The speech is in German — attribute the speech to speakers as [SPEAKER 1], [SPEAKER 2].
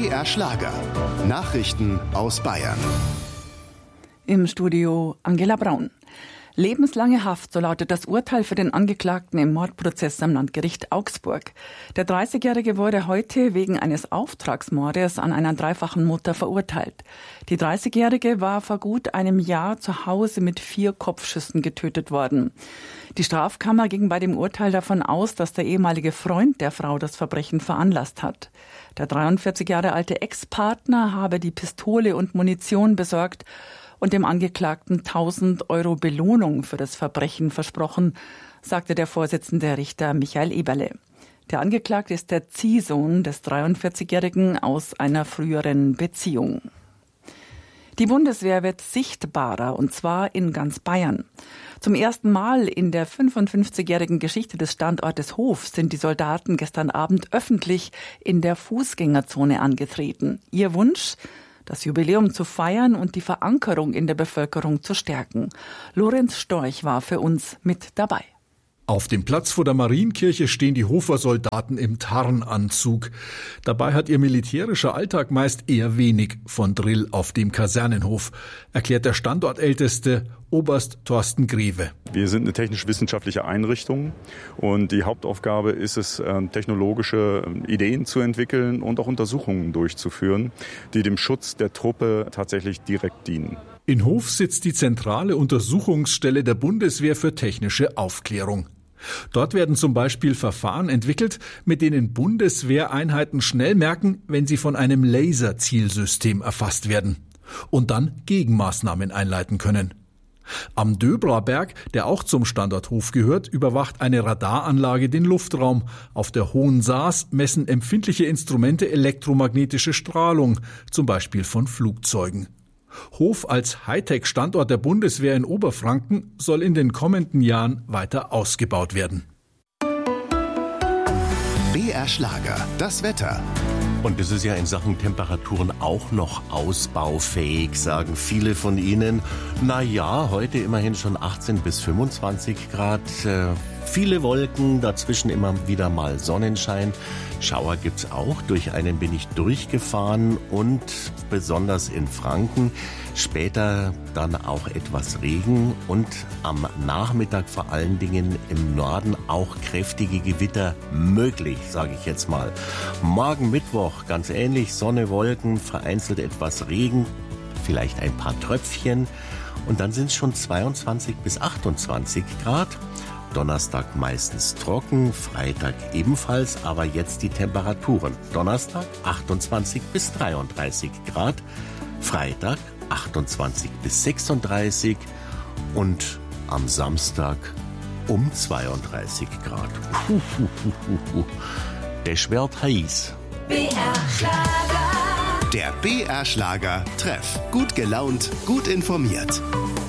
[SPEAKER 1] BR Schlager. Nachrichten aus Bayern.
[SPEAKER 2] Im Studio Angela Braun. Lebenslange Haft, so lautet das Urteil für den Angeklagten im Mordprozess am Landgericht Augsburg. Der 30-Jährige wurde heute wegen eines Auftragsmordes an einer dreifachen Mutter verurteilt. Die 30-Jährige war vor gut einem Jahr zu Hause mit 4 Kopfschüssen getötet worden. Die Strafkammer ging bei dem Urteil davon aus, dass der ehemalige Freund der Frau das Verbrechen veranlasst hat. Der 43 Jahre alte Ex-Partner habe die Pistole und Munition besorgt und dem Angeklagten 1.000 Euro Belohnung für das Verbrechen versprochen, sagte der Vorsitzende Richter Michael Eberle. Der Angeklagte ist der Ziehsohn des 43-Jährigen aus einer früheren Beziehung. Die Bundeswehr wird sichtbarer, und zwar in ganz Bayern. Zum ersten Mal in der 55-jährigen Geschichte des Standortes Hof sind die Soldaten gestern Abend öffentlich in der Fußgängerzone angetreten. Ihr Wunsch: das Jubiläum zu feiern und die Verankerung in der Bevölkerung zu stärken. Lorenz Storch war für uns mit dabei.
[SPEAKER 3] Auf dem Platz vor der Marienkirche stehen die Hofer Soldaten im Tarnanzug. Dabei hat ihr militärischer Alltag meist eher wenig von Drill auf dem Kasernenhof, erklärt der Standortälteste Oberst Thorsten Greve.
[SPEAKER 4] Wir sind eine technisch-wissenschaftliche Einrichtung und die Hauptaufgabe ist es, technologische Ideen zu entwickeln und auch Untersuchungen durchzuführen, die dem Schutz der Truppe tatsächlich direkt dienen.
[SPEAKER 3] In Hof sitzt die zentrale Untersuchungsstelle der Bundeswehr für technische Aufklärung. Dort werden zum Beispiel Verfahren entwickelt, mit denen Bundeswehreinheiten schnell merken, wenn sie von einem Laserzielsystem erfasst werden und dann Gegenmaßnahmen einleiten können. Am Döbraberg, der auch zum Standort Hof gehört, überwacht eine Radaranlage den Luftraum. Auf der Hohen Saas messen empfindliche Instrumente elektromagnetische Strahlung, zum Beispiel von Flugzeugen. Hof als Hightech-Standort der Bundeswehr in Oberfranken soll in den kommenden Jahren weiter ausgebaut werden.
[SPEAKER 1] BR Schlager, das Wetter.
[SPEAKER 5] Und es ist ja in Sachen Temperaturen auch noch ausbaufähig, sagen viele von Ihnen. Na ja, heute immerhin schon 18 bis 25 Grad. Viele Wolken, dazwischen immer wieder mal Sonnenschein. Schauer gibt's auch, durch einen bin ich durchgefahren und besonders in Franken. Später dann auch etwas Regen und am Nachmittag vor allen Dingen im Norden auch kräftige Gewitter möglich, sage ich jetzt mal. Morgen Mittwoch ganz ähnlich, Sonne, Wolken, vereinzelt etwas Regen, vielleicht ein paar Tröpfchen und dann sind es schon 22 bis 28 Grad. Donnerstag meistens trocken, Freitag ebenfalls, aber jetzt die Temperaturen. Donnerstag 28 bis 33 Grad, Freitag 28 bis 36 und am Samstag um 32 Grad. Das wird heiß.
[SPEAKER 1] BR Schlager. Der BR Schlager Treff. Gut gelaunt, gut informiert.